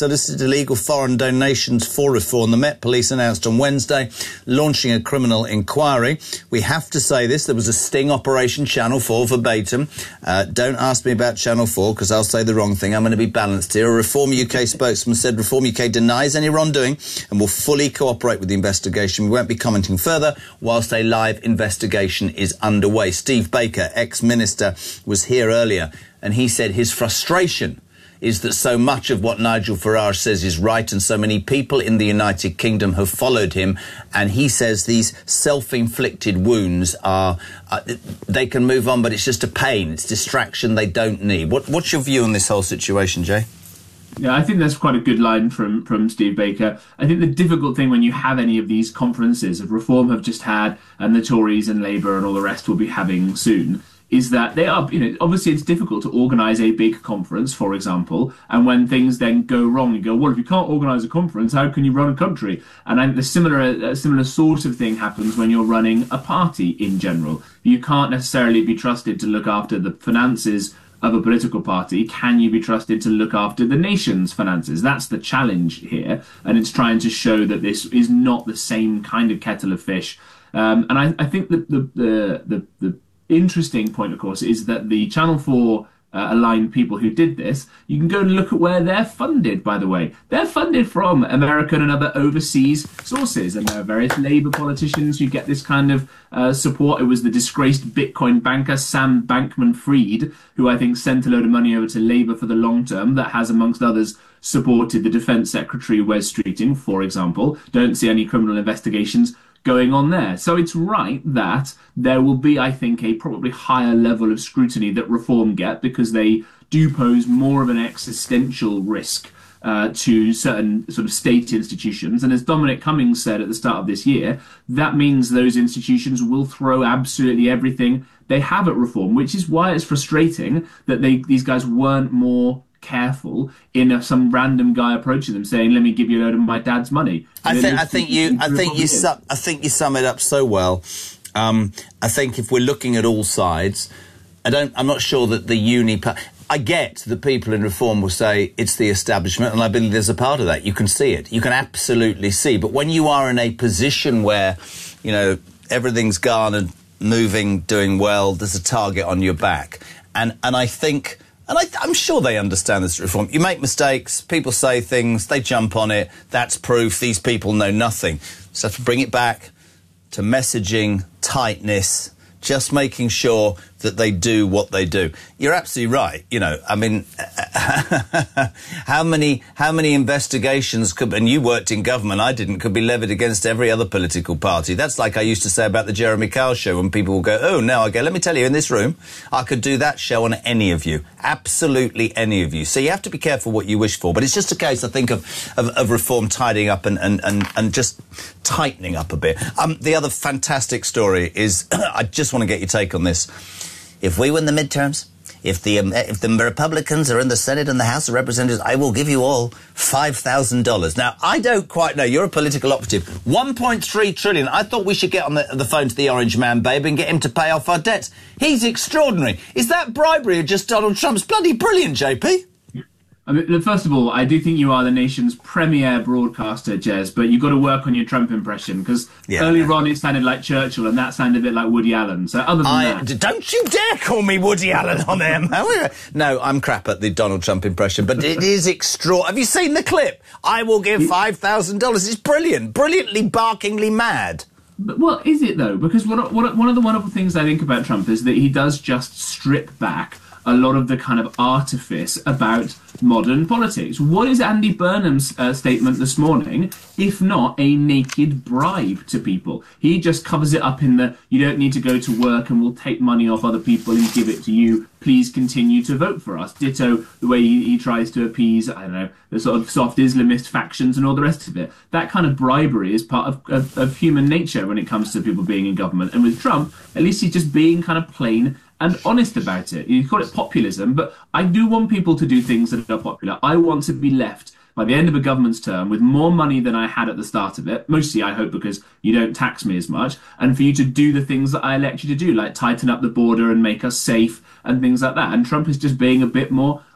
solicited illegal foreign donations for reform. The Met Police announced on Wednesday launching a criminal inquiry. We have to say this, there was a sting operation, Channel four verbatim. Uh, don't ask me about Channel four because I'll say the wrong thing. I'm going to be balanced here. A Reform U K spokesman said Reform U K denies any wrongdoing and will fully cooperate with the investigation. We won't be commenting further whilst a live investigation is underway. Steve Baker, ex-minister, was here earlier and he said his frustration is that so much of what Nigel Farage says is right and so many people in the United Kingdom have followed him, and he says these self-inflicted wounds are, uh, they can move on, but it's just a pain, it's distraction they don't need. What, what's your view on this whole situation, Jay? Yeah, I think that's quite a good line from, from Steve Baker. I think the difficult thing when you have any of these conferences of Reform have just had, and the Tories and Labour and all the rest will be having soon, is that they are, you know, obviously it's difficult to organise a big conference, for example, and when things then go wrong, you go, well, if you can't organise a conference, how can you run a country? And I think the similar, a similar sort of thing happens when you're running a party in general. You can't necessarily be trusted to look after the finances of a political party. Can you be trusted to look after the nation's finances? That's the challenge here, and it's trying to show that this is not the same kind of kettle of fish. Um, and I, I think that the the the, the interesting point, of course, is that the Channel four uh, aligned people who did this, you can go and look at where they're funded, by the way. They're funded from American and other overseas sources, and there are various Labour politicians who get this kind of uh, support. It was the disgraced Bitcoin banker Sam Bankman-Fried, who I think sent a load of money over to Labour for the long term, that has, amongst others, supported the Defence Secretary Wes Streeting, for example. Don't see any criminal investigations going on there. So it's right that there will be, I think, a probably higher level of scrutiny that Reform get, because they do pose more of an existential risk uh, to certain sort of state institutions. And as Dominic Cummings said at the start of this year, that means those institutions will throw absolutely everything they have at Reform, which is why it's frustrating that they these guys weren't more careful in a, some random guy approaching them saying, "Let me give you a load of my dad's money." I think I think you I think you sum, I think you sum it up so well. Um, I think if we're looking at all sides, I don't. I'm not sure that the uni. I get that people in Reform will say it's the establishment, and I believe there's a part of that. You can see it. You can absolutely see. But when you are in a position where, you know, everything's garnered, moving, doing well, there's a target on your back, and and I think. And I, I'm sure they understand this Reform. You make mistakes, people say things, they jump on it. That's proof these people know nothing. So have to bring it back to messaging, tightness, just making sure that they do what they do. You're absolutely right. You know, I mean, how many how many investigations could, and you worked in government, I didn't, could be levied against every other political party. That's like I used to say about the Jeremy Kyle show, when people will go, oh, now I go, let me tell you, in this room, I could do that show on any of you. Absolutely any of you. So you have to be careful what you wish for. But it's just a case, I think, of, of, of Reform tidying up and, and, and, and just tightening up a bit. Um, the other fantastic story is, I just want to get your take on this. If we win the midterms, if the um, if the Republicans are in the Senate and the House of Representatives, I will give you all five thousand dollars. Now, I don't quite know. You're a political operative. one point three trillion dollars. I thought we should get on the, the phone to the Orange Man, babe, and get him to pay off our debts. He's extraordinary. Is that bribery or just Donald Trump's bloody brilliant, J P? I mean, first of all, I do think you are the nation's premier broadcaster, Jez, but you've got to work on your Trump impression, because yeah, earlier yeah. on it sounded like Churchill and that sounded a bit like Woody Allen. So other than I, that... Don't you dare call me Woody Allen on air. No, I'm crap at the Donald Trump impression, but it is extraordinary. Have you seen the clip? I will give five thousand dollars. It's brilliant. Brilliantly, barkingly mad. But what is it, though? Because what, what, one of the wonderful things I think about Trump is that he does just strip back a lot of the kind of artifice about modern politics. What is Andy Burnham's uh, statement this morning, if not a naked bribe to people? He just covers it up in the, you don't need to go to work and we'll take money off other people and give it to you. Please continue to vote for us. Ditto the way he, he tries to appease, I don't know, the sort of soft Islamist factions and all the rest of it. That kind of bribery is part of, of, of human nature when it comes to people being in government. And with Trump, at least he's just being kind of plain and honest about it. You call it populism, but I do want people to do things that are popular. I want to be left by the end of a government's term with more money than I had at the start of it, mostly, I hope, because you don't tax me as much, and for you to do the things that I elect you to do, like tighten up the border and make us safe and things like that. And Trump is just being a bit more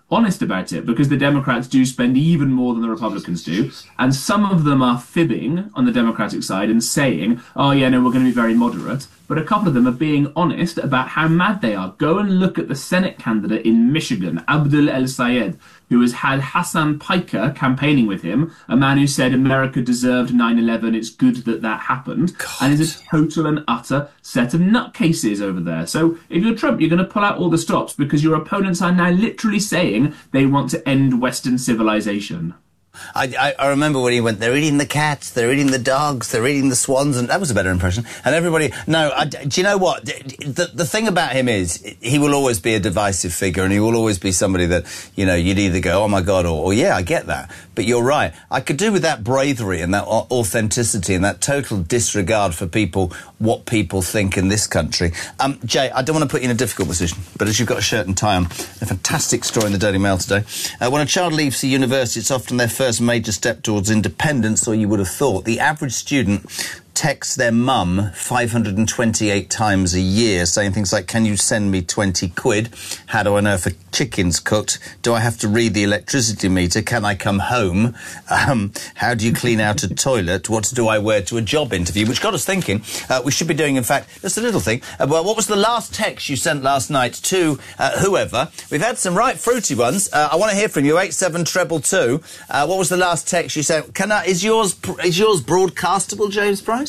honest about it, because the Democrats do spend even more than the Republicans do, and some of them are fibbing on the Democratic side and saying, oh yeah, no, we're going to be very moderate, but a couple of them are being honest about how mad they are. Go and look at the Senate candidate in Michigan, Abdul El-Sayed, who has had Hassan Piker campaigning with him, a man who said America deserved nine eleven, it's good that that happened, God. And is a total and utter set of nutcases over there. So if you're Trump, you're going to pull out all the stops because your opponents are now literally saying they want to end Western civilization. I, I, I remember when he went, they're eating the cats, they're eating the dogs, they're eating the swans, and that was a better impression. And everybody, no, I, do you know what? The, the thing about him is, he will always be a divisive figure, and he will always be somebody that, you know, you'd either go, oh my God, or, or yeah, I get that. But you're right. I could do with that bravery and that authenticity and that total disregard for people, what people think in this country. Um, Jay, I don't want to put you in a difficult position, but as you've got a shirt and tie on, a fantastic story in the Daily Mail today. Uh, when a child leaves the university, it's often their first major step towards independence, or you would have thought. The average student texts their mum five hundred twenty-eight times a year saying things like, can you send me twenty quid? How do I know if a chicken's cooked? Do I have to read the electricity meter? Can I come home? Um, how do you clean out a toilet? What do I wear to a job interview? Which got us thinking, uh, we should be doing, in fact, just a little thing. Uh, well, what was the last text you sent last night to uh, whoever? We've had some right fruity ones. Uh, I want to hear from you, eight seven two two. Uh, what was the last text you sent? Can I, is yours, is yours broadcastable, James Price?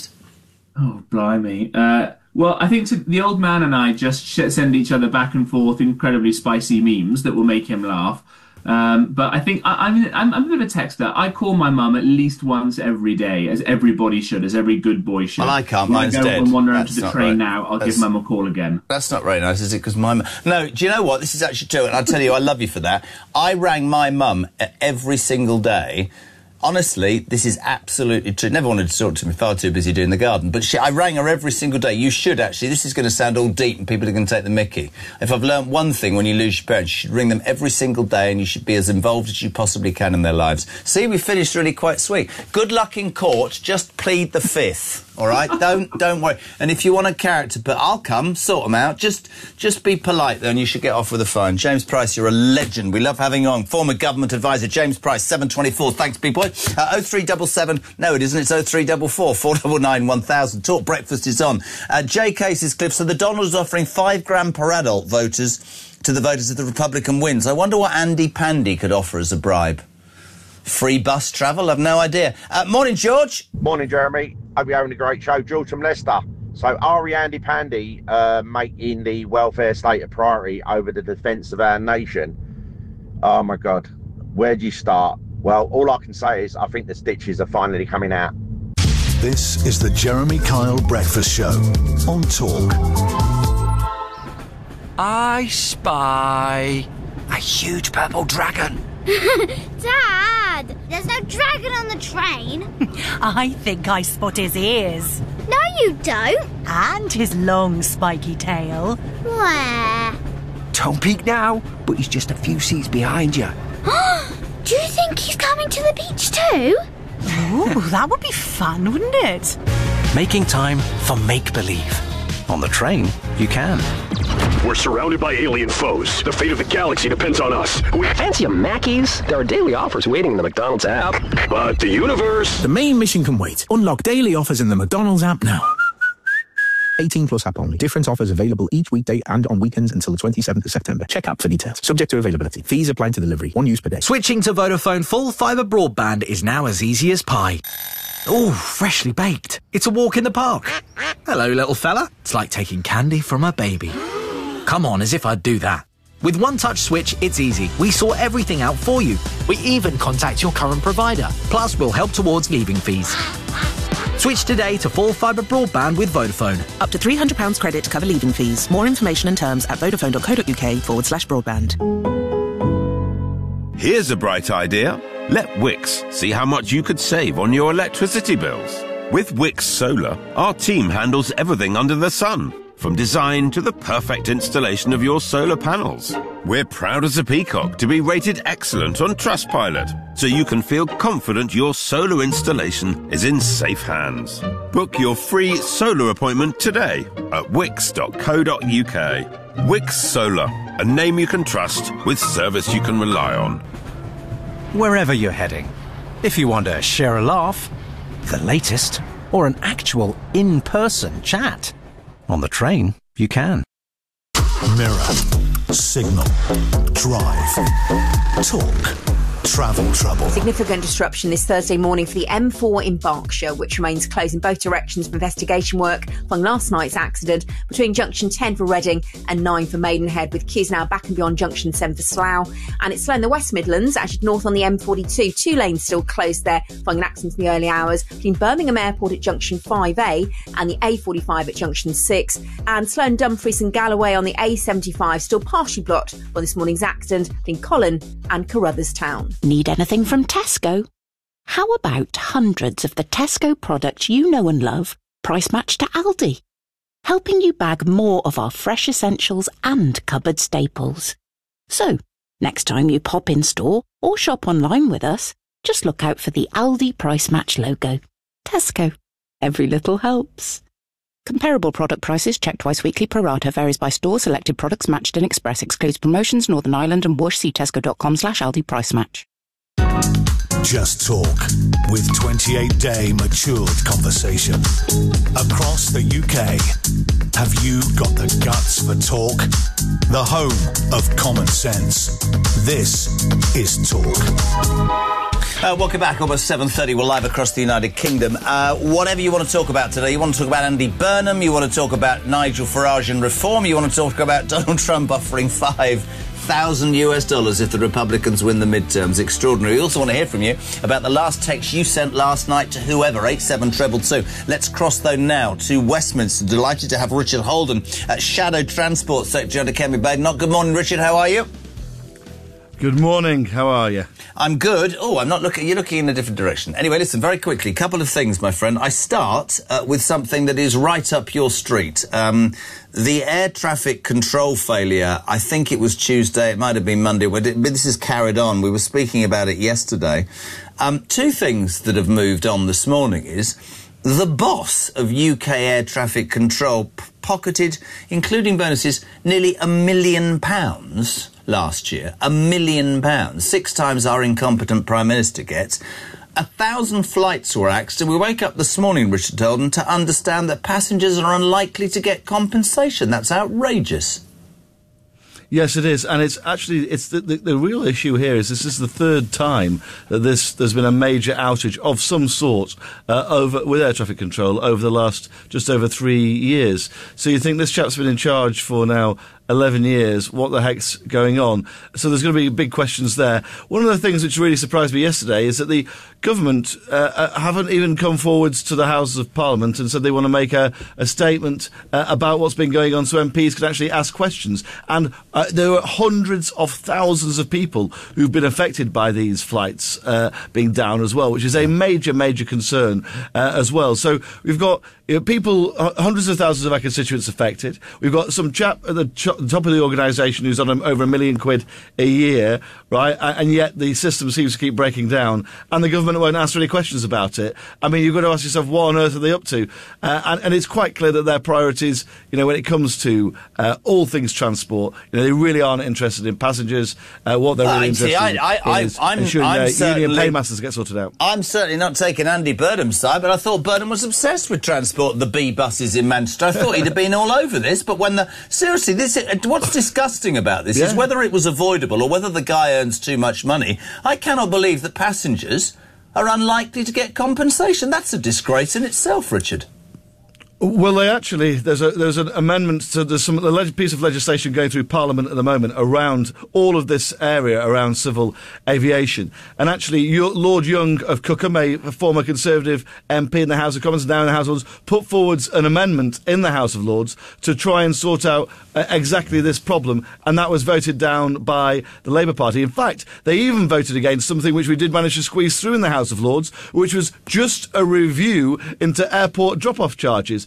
Oh, blimey. Uh, well, I think to, the old man and I just sh- send each other back and forth incredibly spicy memes that will make him laugh. Um, but I think I, I'm, I'm, I'm a bit of a texter. I call my mum at least once every day, as everybody should, as every good boy should. Well, I can't. When Mine's I go dead. and wander That's onto the not train right. now, I'll That's, give mum a call again. That's not very nice, is it? Because my mum... No, do you know what? This is actually true, and I tell you, I love you for that. I rang my mum every single day. Honestly, this is absolutely true. Never wanted to talk to me, far too busy doing the garden. But she, I rang her every single day. You should, actually. This is going to sound all deep and people are going to take the mickey. If I've learnt one thing when you lose your parents, you should ring them every single day and you should be as involved as you possibly can in their lives. See, we finished really quite sweet. Good luck in court. Just plead the fifth. All right? don't don't worry. And if you want a character, but I'll come, sort them out. Just just be polite, though, and you should get off with a fine. James Price, you're a legend. We love having you on. Former government advisor James Price, seven twenty-four. Thanks, big boy. Uh, oh three seven seven. No, it isn't. It's oh three four four, four nine nine, one thousand. Talk Breakfast is on. Uh, Jay Case's clip. So the Donald's offering five grand per adult voters to the voters if the Republican wins. I wonder what Andy Pandy could offer as a bribe. Free bus travel? I've no idea. Uh, morning, George. Morning, Jeremy. Hope you're having a great show. George from Leicester. So, are we Andy Pandy uh, making the welfare state a priority over the defence of our nation? Oh, my God. Where do you start? Well, all I can say is I think the stitches are finally coming out. This is the Jeremy Kyle Breakfast Show on Talk. I spy a huge purple dragon. Dad, there's no dragon on the train. I think I spot his ears. No, you don't. And his long spiky tail. Where? Don't peek now, but he's just a few seats behind you. Do you think he's coming to the beach too? Ooh, that would be fun, wouldn't it? Making time for make-believe. On the train, you can. We're surrounded by alien foes. The fate of the galaxy depends on us. We fancy a Mackey's? There are daily offers waiting in the McDonald's app. But the universe... The main mission can wait. Unlock daily offers in the McDonald's app now. eighteen plus app only. Different offers available each weekday and on weekends until the twenty-seventh of September. Check app for details. Subject to availability. Fees apply to delivery. One use per day. Switching to Vodafone full fibre broadband is now as easy as pie. Ooh, freshly baked. It's a walk in the park. Hello, little fella. It's like taking candy from a baby. Come on, as if I'd do that. With One Touch Switch, it's easy. We sort everything out for you. We even contact your current provider. Plus, we'll help towards leaving fees. Switch today to full fibre broadband with Vodafone. Up to three hundred pounds credit to cover leaving fees. More information and terms at vodafone.co.uk forward slash broadband. Here's a bright idea. Let Wix see how much you could save on your electricity bills. With Wix Solar, our team handles everything under the sun, from design to the perfect installation of your solar panels. We're proud as a peacock to be rated excellent on Trustpilot. so you can feel confident your solar installation is in safe hands. Book your free solar appointment today at wix dot co dot uk. Wix Solar, a name you can trust with service you can rely on. Wherever you're heading, if you want to share a laugh, the latest, or an actual in-person chat, on the train, you can. Mirror, signal, drive, talk, travel trouble. Significant disruption this Thursday morning for the M four in Berkshire, which remains closed in both directions for investigation work following last night's accident between junction ten for Reading and nine for Maidenhead, with queues now back and beyond junction seven for Slough. And it's slow in the West Midlands, actually north on the M forty-two. Two lanes still closed there following an accident in the early hours between Birmingham Airport at junction five A and the A forty-five at junction six. And slow in Dumfries and Galloway on the A seventy-five, still partially blocked by this morning's accident between Colin and Carruthers Town. Need anything from Tesco? How about hundreds of the Tesco products you know and love, price matched to Aldi? Helping you bag more of our fresh essentials and cupboard staples. So, next time you pop in store or shop online with us, just look out for the Aldi price match logo. Tesco. Every little helps. Comparable product prices checked twice weekly pro rata, varies by store, selected products matched in Express, excludes promotions, Northern Ireland and Whoosh. See tesco.com slash Aldi price match. Just Talk, with twenty-eight day matured conversation. Across the U K, have you got the guts for talk? The home of common sense. This is Talk. Uh, welcome back, almost seven thirty. We're live across the United Kingdom. Uh, whatever you want to talk about today, you want to talk about Andy Burnham, you want to talk about Nigel Farage and reform, you want to talk about Donald Trump offering five thousand US dollars if the Republicans win the midterms. Extraordinary. We also want to hear from you about the last text you sent last night to whoever, eight seven two two two. Let's cross though now to Westminster. Delighted to have Richard Holden, at Shadow Transport Secretary under Kemi Badenoch. Good morning, Richard. How are you? Good morning. How are you? I'm good. Oh, I'm not looking... You're looking in a different direction. Anyway, listen, very quickly, a couple of things, my friend. I start uh, with something that is right up your street. Um, the air traffic control failure, I think it was Tuesday, it might have been Monday, but this is carried on. We were speaking about it yesterday. Um, two things that have moved on this morning is the boss of U K air traffic control p- pocketed, including bonuses, nearly a million pounds last year. A million pounds. Six times our incompetent Prime Minister gets. A thousand flights were axed, and we wake up this morning, Richard Holden, to understand that passengers are unlikely to get compensation. That's outrageous. Yes, it is, and it's actually it's the, the, the real issue here is this is the third time that this there's been a major outage of some sort uh, over with air traffic control over the last just over three years. So you think this chap's been in charge for now eleven years, what the heck's going on? So there's going to be big questions there. One of the things which really surprised me yesterday is that the government uh, haven't even come forwards to the Houses of Parliament and said they want to make a, a statement uh, about what's been going on so M Ps can actually ask questions. And uh, there are hundreds of thousands of people who've been affected by these flights uh, being down as well, which is a major, major concern uh, as well. So we've got you know, people, uh, hundreds of thousands of our constituents affected. We've got some chap at the ch- top of the organisation who's on um, over a million quid a year, right? And yet the system seems to keep breaking down, and the government won't answer any questions about it. I mean, you've got to ask yourself, what on earth are they up to? Uh, and, and it's quite clear that their priorities, you know, when it comes to uh, all things transport, you know, they really aren't interested in passengers. Uh, what they're well, really see, interested I, I, in is I'm, ensuring I'm their union paymasters get sorted out. I'm certainly not taking Andy Burnham's side, but I thought Burnham was obsessed with transport, the B buses in Manchester. I thought he'd have been all over this, but when the... Seriously, this what's disgusting about this yeah. is whether it was avoidable or whether the guy earns too much money. I cannot believe that passengers are unlikely to get compensation. That's a disgrace in itself, Richard. Well, they actually, there's a there's an amendment to there's some a leg- piece of legislation going through Parliament at the moment around all of this area around civil aviation. And actually, your, Lord Young of Cookham, a, a former Conservative M P in the House of Commons, now in the House of Lords, put forwards an amendment in the House of Lords to try and sort out uh, exactly this problem, and that was voted down by the Labour Party. In fact, they even voted against something which we did manage to squeeze through in the House of Lords, which was just a review into airport drop-off charges.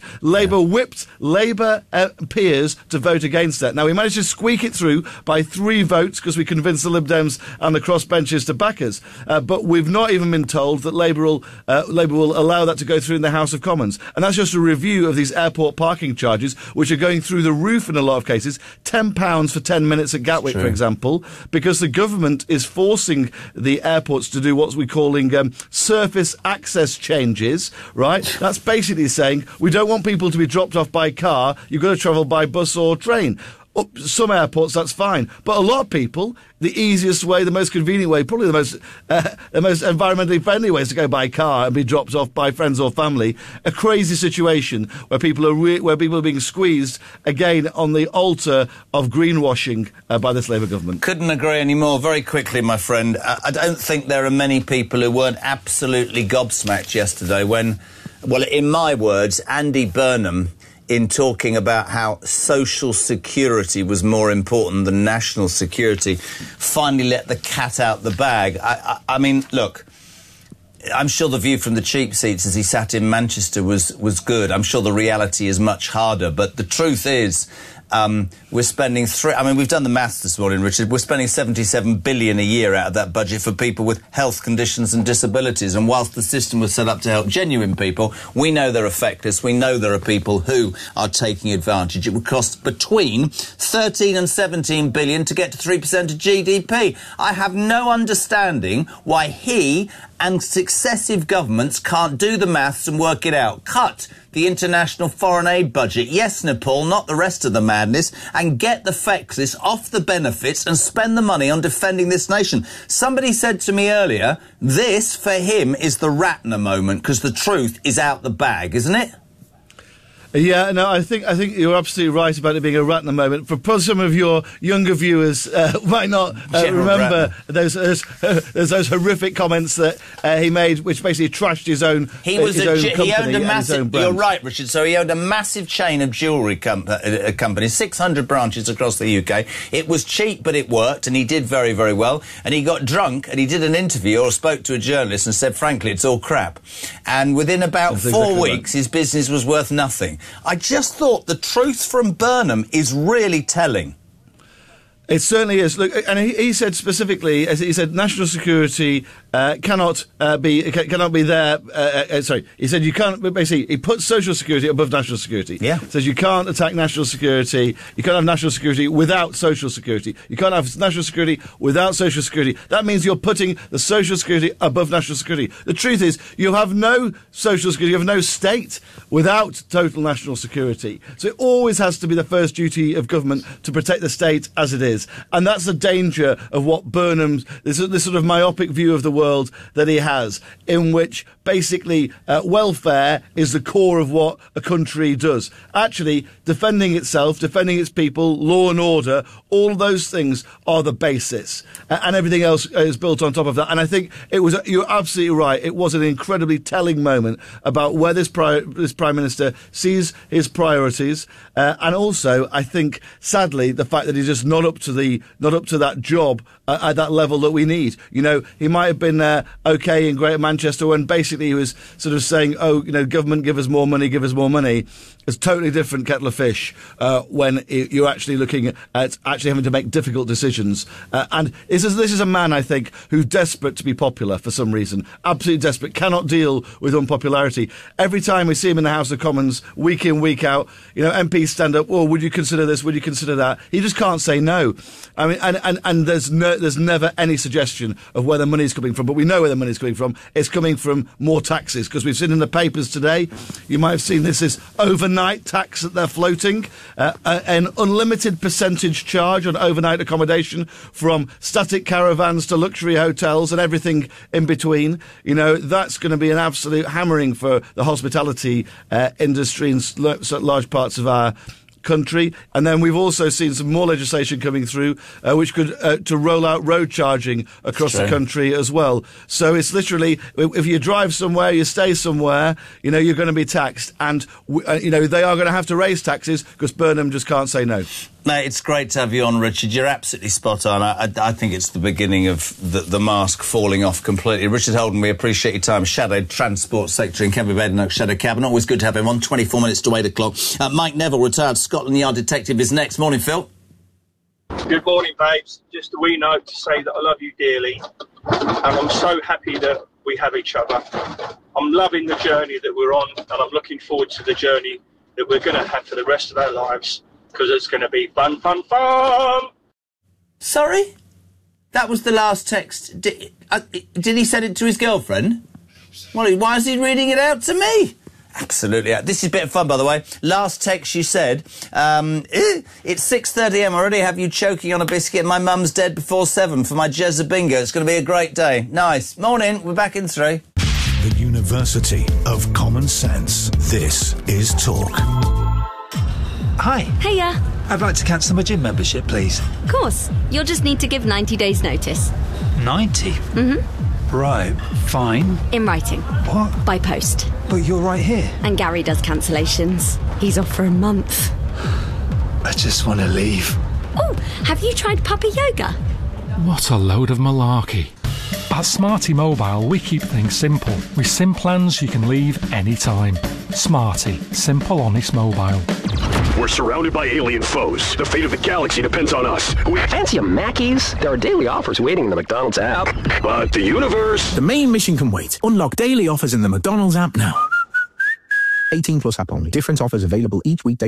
Labour yeah. whipped Labour uh, peers to vote against that. Now, we managed to squeak it through by three votes because we convinced the Lib Dems and the crossbenchers to back us. Uh, but we've not even been told that Labour will, uh, Labour will allow that to go through in the House of Commons. And that's just a review of these airport parking charges, which are going through the roof in a lot of cases. ten pounds for ten minutes at Gatwick, True. for example, because the government is forcing the airports to do what we're calling um, surface access changes, right? That's basically saying we don't want people to be dropped off by car. You've got to travel by bus or train. Up some airports, that's fine. But a lot of people, the easiest way, the most convenient way, probably the most uh, the most environmentally friendly way is to go by car and be dropped off by friends or family. A crazy situation where people are re- where people are being squeezed again on the altar of greenwashing uh, by this Labour government. Couldn't agree any more. Very quickly, my friend, I, I don't think there are many people who weren't absolutely gobsmacked yesterday when, well, in my words, Andy Burnham, in talking about how social security was more important than national security, finally let the cat out the bag. I, I, I mean, look, I'm sure the view from the cheap seats as he sat in Manchester was, was good. I'm sure the reality is much harder. But the truth is, um, we're spending three... I mean, we've done the maths this morning, Richard. We're spending seventy-seven billion pounds a year out of that budget for people with health conditions and disabilities. And whilst the system was set up to help genuine people, we know there are factors. We know there are people who are taking advantage. It would cost between thirteen and seventeen billion pounds to get to three percent of G D P. I have no understanding why he and successive governments can't do the maths and work it out. Cut the international foreign aid budget. Yes, Nepal, not the rest of the madness. And get the Fexis off the benefits and spend the money on defending this nation. Somebody said to me earlier, this, for him, is the Ratner moment, because the truth is out the bag, isn't it? Yeah, no, I think I think you're absolutely right about it being a Ratner moment. For probably some of your younger viewers uh, might not uh, remember those, those, uh, those horrific comments that uh, he made, which basically trashed his own. He was his a, own he company owned a massive. You're right, Richard. So he owned a massive chain of jewellery com- uh, companies, six hundred branches across the U K. It was cheap, but it worked, and he did very, very well. And he got drunk, and he did an interview or spoke to a journalist and said, "Frankly, it's all crap." And within about That's four exactly weeks, right. his business was worth nothing. I just thought the truth from Burnham is really telling. It certainly is. Look, and he, he said specifically, as he said, national security uh, cannot uh, be cannot be there. Uh, uh, sorry, he said you can't. Basically, he puts social security above national security. Yeah, says you can't attack national security. You can't have national security without social security. You can't have national security without social security. That means you're putting the social security above national security. The truth is, you have no social security. You have no state without total national security. So it always has to be the first duty of government to protect the state as it is. And that's the danger of what Burnham's, this, this sort of myopic view of the world that he has, in which basically uh, welfare is the core of what a country does. Actually, defending itself, defending its people, law and order, all those things are the basis. Uh, and everything else is built on top of that. And I think it was, you're absolutely right, it was an incredibly telling moment about where this, pri- this Prime Minister sees his priorities. Uh, and also, I think, sadly, the fact that he's just not up to the not up to that job uh, at that level that we need. You know, he might have been uh, okay in Greater Manchester when basically he was sort of saying, oh, you know, government, give us more money, give us more money. It's a totally different kettle of fish uh, when it, you're actually looking at actually having to make difficult decisions. Uh, and this is, this is a man, I think, who's desperate to be popular for some reason. Absolutely desperate. Cannot deal with unpopularity. Every time we see him in the House of Commons, week in, week out, you know, M Ps stand up, oh, would you consider this, would you consider that? He just can't say no. I mean, and, and, and there's no, there's never any suggestion of where the money's coming from, but we know where the money's coming from. It's coming from more taxes, because we've seen in the papers today, you might have seen this is overnight tax that they're floating, uh, an unlimited percentage charge on overnight accommodation, from static caravans to luxury hotels and everything in between. You know, that's going to be an absolute hammering for the hospitality uh, industry in large parts of our country. And then we've also seen some more legislation coming through uh, which could uh, to roll out road charging across the country as well. So it's literally, if you drive somewhere, you stay somewhere, you know, you're going to be taxed, and uh, you know, they are going to have to raise taxes because Burnham just can't say no. Mate, it's great to have you on, Richard. You're absolutely spot on. I, I, I think it's the beginning of the, the mask falling off completely. Richard Holden, we appreciate your time. Shadow Transport Secretary in Kevin Badenoch, Shadow Cabinet. Always good to have him on. twenty-four minutes to eight o'clock. Uh, Mike Neville, retired Scotland Yard detective, is next. Morning, Phil. Good morning, babes. Just a wee note to say that I love you dearly. And I'm so happy that we have each other. I'm loving the journey that we're on, and I'm looking forward to the journey that we're going to have for the rest of our lives. Because it's going to be fun, fun, fun! Sorry? That was the last text. Did, uh, did he send it to his girlfriend? Well, why is he reading it out to me? Absolutely. This is a bit of fun, by the way. Last text you said, um, eh, it's six thirty a m. I already have you choking on a biscuit and my mum's dead before seven for my Jezza Bingo. It's going to be a great day. Nice. Morning. We're back in three. The University of Common Sense. This is Talk. Hi. Hiya. I'd like to cancel my gym membership, please. Of course. You'll just need to give ninety days notice. ninety? Mm-hmm. Right. Fine. In writing. What? By post. But you're right here. And Gary does cancellations. He's off for a month. I just want to leave. Oh, have you tried puppy yoga? What a load of malarkey. At Smarty Mobile, we keep things simple. With SIM plans you can leave anytime. Smarty. Simple, honest mobile. We're surrounded by alien foes. The fate of the galaxy depends on us. We Fancy a Mackey's? There are daily offers waiting in the McDonald's app. But the universe... The main mission can wait. Unlock daily offers in the McDonald's app now. eighteen plus app only. Different offers available each weekday.